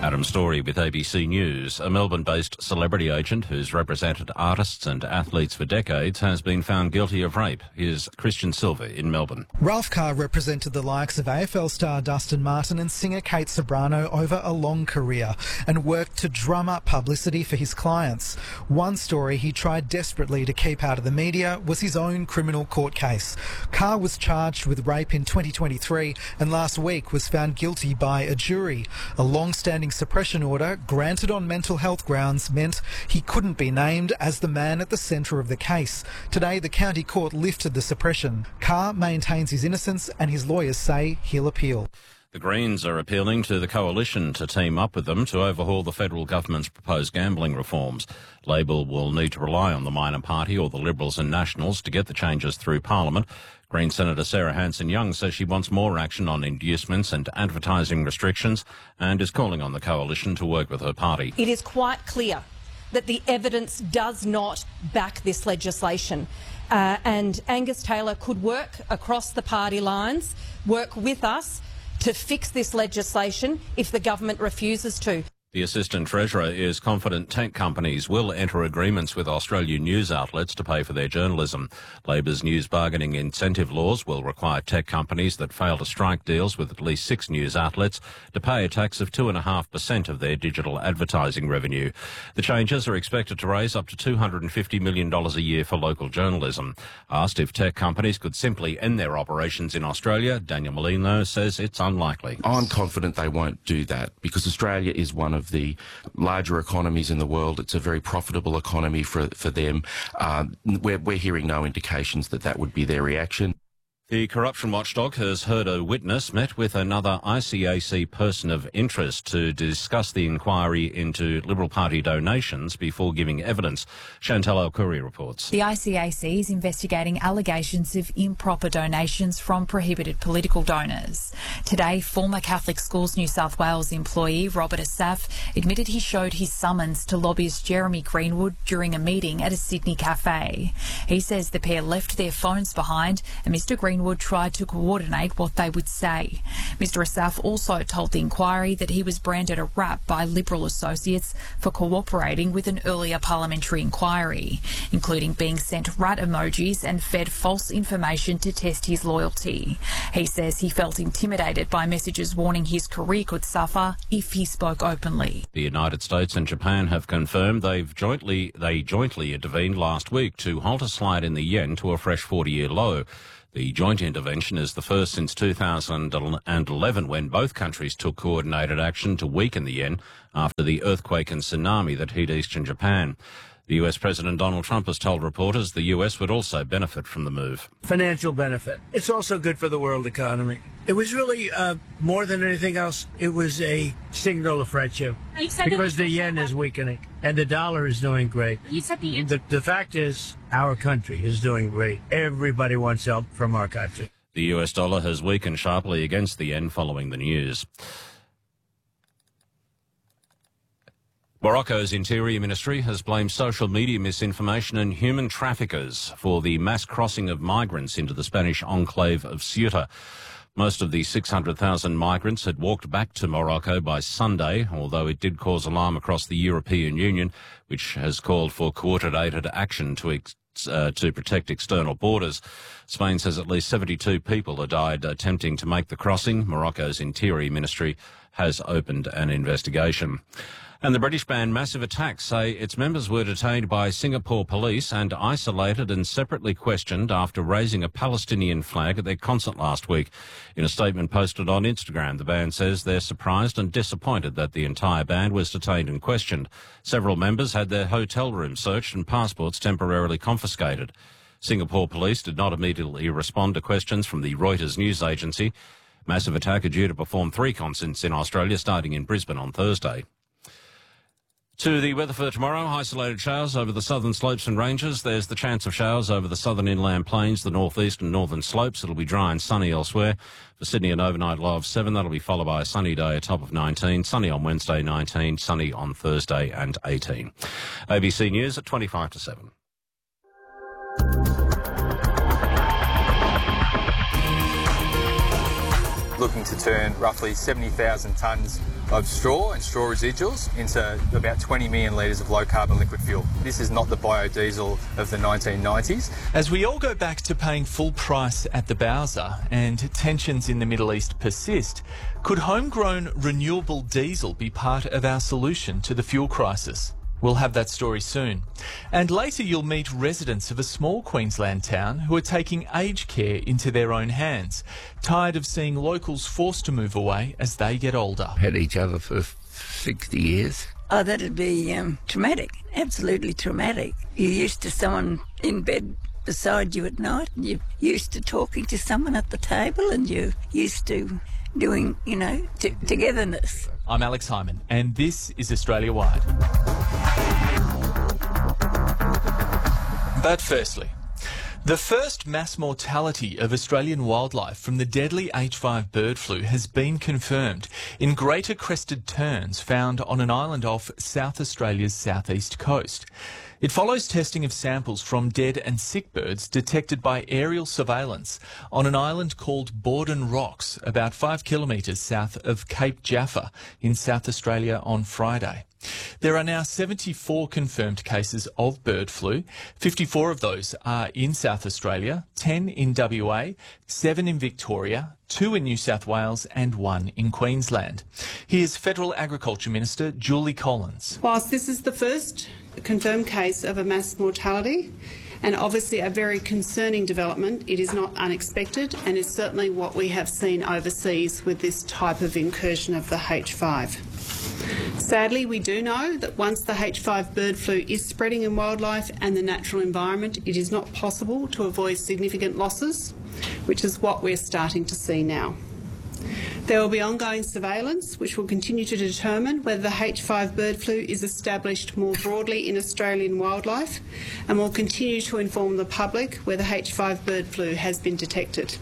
Adam Story with ABC News. A Melbourne-based celebrity agent who's represented artists and athletes for decades has been found guilty of rape. Here's Christian Silver in Melbourne. Ralph Carr represented the likes of AFL star Dustin Martin and singer Kate Ceberano over a long career and worked to drum up publicity for his clients. One story he tried desperately to keep out of the media was his own criminal court case. Carr was charged with rape in 2023 and last week was found guilty by a jury. A long-standing suppression order granted on mental health grounds meant he couldn't be named as the man at the centre of the case. Today, the county court lifted the suppression. Carr maintains his innocence and his lawyers say he'll appeal. The Greens are appealing to the Coalition to team up with them to overhaul the federal government's proposed gambling reforms. Labor will need to rely on the minor party or the Liberals and Nationals to get the changes through Parliament. Green Senator Sarah Hanson-Young says she wants more action on inducements and advertising restrictions and is calling on the Coalition to work with her party. It is quite clear that the evidence does not back this legislation. And Angus Taylor could work across the party lines, work with us to fix this legislation if the government refuses to. The Assistant Treasurer is confident tech companies will enter agreements with Australian news outlets to pay for their journalism. Labor's news bargaining incentive laws will require tech companies that fail to strike deals with at least 6 news outlets to pay a tax of 2.5% of their digital advertising revenue. The changes are expected to raise up to $250 million a year for local journalism. Asked if tech companies could simply end their operations in Australia, Daniel Molino says it's unlikely. I'm confident they won't do that because Australia is one of the larger economies in the world. It's a very profitable economy for them. We're hearing no indications that that would be their reaction. The corruption watchdog has heard a witness met with another ICAC person of interest to discuss the inquiry into Liberal Party donations before giving evidence. Chantal Alcuri reports. The ICAC is investigating allegations of improper donations from prohibited political donors. Today, former Catholic Schools New South Wales employee Robert Asaf admitted he showed his summons to lobbyist Jeremy Greenwood during a meeting at a Sydney cafe. He says the pair left their phones behind and Mr Greenwood tried to coordinate what they would say. Mr Asaf also told the inquiry that he was branded a rat by Liberal associates for cooperating with an earlier parliamentary inquiry, including being sent rat emojis and fed false information to test his loyalty. He says he felt intimidated by messages warning his career could suffer if he spoke openly. The United States and Japan have confirmed they jointly intervened last week to halt a slide in the yen to a fresh 40-year low. The joint intervention is the first since 2011 when both countries took coordinated action to weaken the yen after the earthquake and tsunami that hit eastern Japan. The US President Donald Trump has told reporters the US would also benefit from the move. Financial benefit. It's also good for the world economy. It was really, more than anything else, it was a signal of friendship because the yen is weakening and the dollar is doing great. The fact is, our country is doing great. Everybody wants help from our country. The US dollar has weakened sharply against the yen following the news. Morocco's Interior Ministry has blamed social media misinformation and human traffickers for the mass crossing of migrants into the Spanish enclave of Ceuta. Most of the 600,000 migrants had walked back to Morocco by Sunday, although it did cause alarm across the European Union, which has called for coordinated action to protect external borders. Spain says at least 72 people have died attempting to make the crossing. Morocco's Interior Ministry has opened an investigation. And the British band Massive Attack say its members were detained by Singapore police and isolated and separately questioned after raising a Palestinian flag at their concert last week. In a statement posted on Instagram, the band says they're surprised and disappointed that the entire band was detained and questioned. Several members had their hotel rooms searched and passports temporarily confiscated. Singapore police did not immediately respond to questions from the Reuters news agency. Massive Attack are due to perform 3 concerts in Australia, starting in Brisbane on Thursday. To the weather for tomorrow, isolated showers over the southern slopes and ranges. There's the chance of showers over the southern inland plains, the northeast and northern slopes. It'll be dry and sunny elsewhere. For Sydney, an overnight low of 7. That'll be followed by a sunny day, a top of 19. Sunny on Wednesday, 19. Sunny on Thursday and 18. ABC News at 25 to 7. Looking to turn roughly 70,000 tonnes of straw and straw residuals into about 20 million litres of low-carbon liquid fuel. This is not the biodiesel of the 1990s. As we all go back to paying full price at the Bowser and tensions in the Middle East persist, could homegrown renewable diesel be part of our solution to the fuel crisis? We'll have that story soon. And later you'll meet residents of a small Queensland town who are taking aged care into their own hands, tired of seeing locals forced to move away as they get older. Had each other for 60 years. Oh, that'd be traumatic, absolutely traumatic. You're used to someone in bed beside you at night, and you're used to talking to someone at the table, and you're used to doing, togetherness. I'm Alex Hyman, and this is Australia Wide. But firstly, the first mass mortality of Australian wildlife from the deadly H5 bird flu has been confirmed in greater crested terns found on an island off South Australia's southeast coast. It follows testing of samples from dead and sick birds detected by aerial surveillance on an island called Borden Rocks, about 5 kilometres south of Cape Jaffa in South Australia on Friday. There are now 74 confirmed cases of bird flu. 54 of those are in South Australia, 10 in WA, 7 in Victoria, 2 in New South Wales and 1 in Queensland. Here's Federal Agriculture Minister Julie Collins. Whilst this is the first confirmed case of a mass mortality, and obviously a very concerning development, it is not unexpected and is certainly what we have seen overseas with this type of incursion of the H5. Sadly, we do know that once the H5 bird flu is spreading in wildlife and the natural environment, it is not possible to avoid significant losses, which is what we're starting to see now. There will be ongoing surveillance which will continue to determine whether the H5 bird flu is established more broadly in Australian wildlife, and will continue to inform the public whether H5 bird flu has been detected.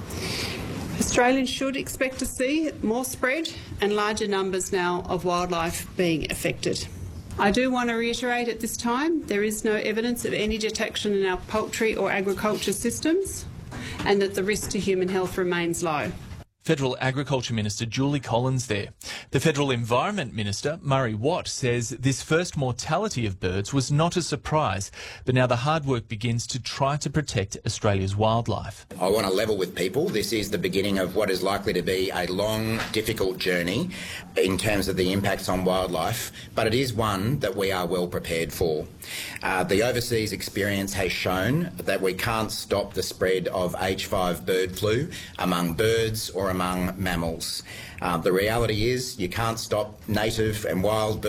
Australians should expect to see more spread and larger numbers now of wildlife being affected. I do want to reiterate at this time there is no evidence of any detection in our poultry or agriculture systems, and that the risk to human health remains low. Federal Agriculture Minister Julie Collins there. The Federal Environment Minister, Murray Watt, says this first mortality of birds was not a surprise, but now the hard work begins to try to protect Australia's wildlife. I want to level with people. This is the beginning of what is likely to be a long, difficult journey in terms of the impacts on wildlife, but it is one that we are well prepared for. The overseas experience has shown that we can't stop the spread of H5 bird flu among birds or among mammals. The reality is you can't stop native and wild birds